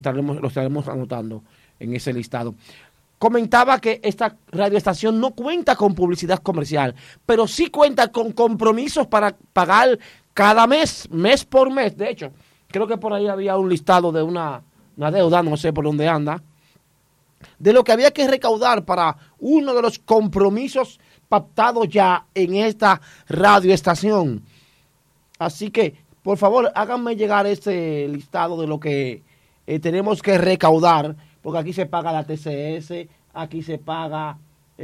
lo estaremos anotando en ese listado. Comentaba que esta radioestación no cuenta con publicidad comercial, pero sí cuenta con compromisos para pagar cada mes, mes por mes. De hecho, creo que por ahí había un listado de una deuda, no sé por dónde anda, de lo que había que recaudar para uno de los compromisos pactados ya en esta radioestación. Así que, por favor, háganme llegar ese listado de lo que tenemos que recaudar, porque aquí se paga la TCS, aquí se paga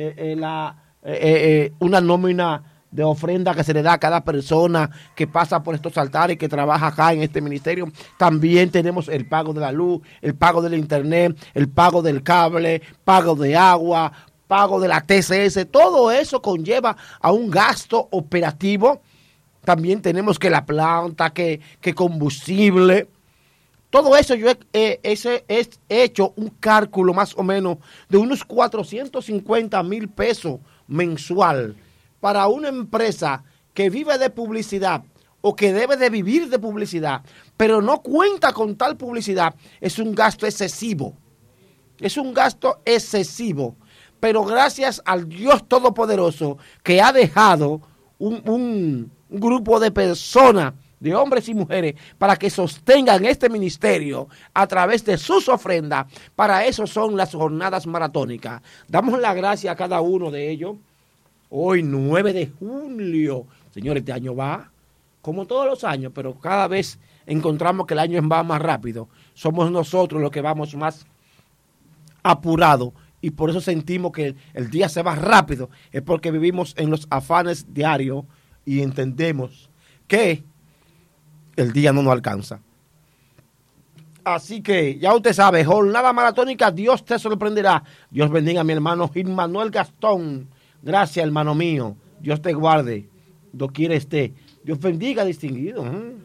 una nómina de ofrenda que se le da a cada persona que pasa por estos altares y que trabaja acá en este ministerio. También tenemos el pago de la luz, el pago del internet, el pago del cable, pago de agua, pago de la TCS. Todo eso conlleva a un gasto operativo. También tenemos que la planta, que combustible. Todo eso yo he hecho un cálculo más o menos de unos 450,000 pesos mensual para una empresa que vive de publicidad o que debe de vivir de publicidad, pero no cuenta con tal publicidad. Es un gasto excesivo. Es un gasto excesivo. Pero gracias al Dios Todopoderoso que ha dejado un grupo de personas, de hombres y mujeres, para que sostengan este ministerio a través de sus ofrendas. Para eso son las jornadas maratónicas. Damos la gracia a cada uno de ellos. Hoy, 9 de julio. Señores, este año va como todos los años, pero cada vez encontramos que el año va más rápido. Somos nosotros los que vamos más apurados y por eso sentimos que el día se va rápido. Es porque vivimos en los afanes diarios y entendemos que el día no nos alcanza. Así que ya usted sabe, jornada maratónica, Dios te sorprenderá. Dios bendiga a mi hermano Gil Manuel Gastón. Gracias, hermano mío. Dios te guarde. Dios quiere esté. Dios bendiga, distinguido.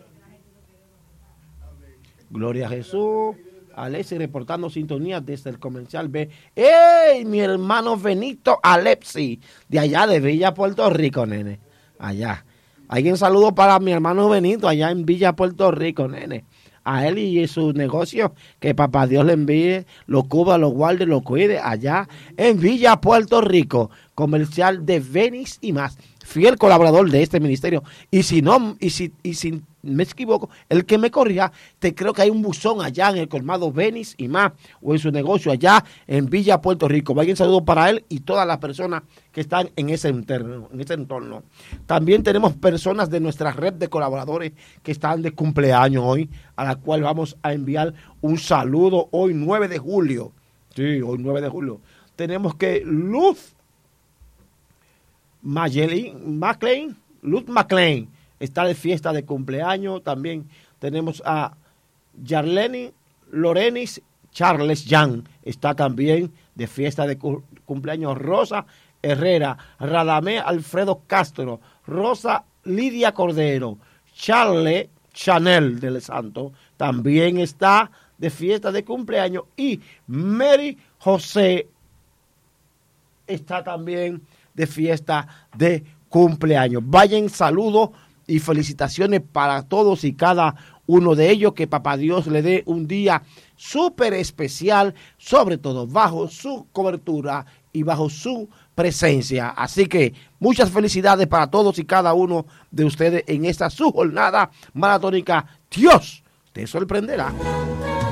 Gloria a Jesús. Alexi reportando sintonía desde el comercial B. ¡Ey! Mi hermano Benito Alexi, de allá de Villa, Puerto Rico, nene. Allá. Hay un saludo para mi hermano Benito allá en Villa, Puerto Rico, nene. A él y su negocio, que papá Dios le envíe, lo cubra, lo guarde, lo cuide allá en Villa, Puerto Rico. Comercial de Venice y más. Fiel colaborador de este ministerio. Y si no, y si me equivoco, el que me corrija, te creo que hay un buzón allá en el colmado Venice y más, o en su negocio allá en Villa, Puerto Rico. Vaya un saludo para él y todas las personas que están en ese entorno. También tenemos personas de nuestra red de colaboradores que están de cumpleaños hoy, a la cual vamos a enviar un saludo hoy 9 de julio. Sí, hoy 9 de julio. Tenemos que Luz McLean está de fiesta de cumpleaños. También tenemos a Yarleni Lorenis Charles Jan, está también de fiesta de cumpleaños. Rosa Herrera, Radamé Alfredo Castro, Rosa Lidia Cordero, Charles Chanel del Santo también está de fiesta de cumpleaños. Y Mary José está también de fiesta de cumpleaños. Vayan saludos y felicitaciones para todos y cada uno de ellos. Que papá Dios le dé un día súper especial, sobre todo bajo su cobertura y bajo su presencia. Así que muchas felicidades para todos y cada uno de ustedes en esta su jornada maratónica. Dios te sorprenderá.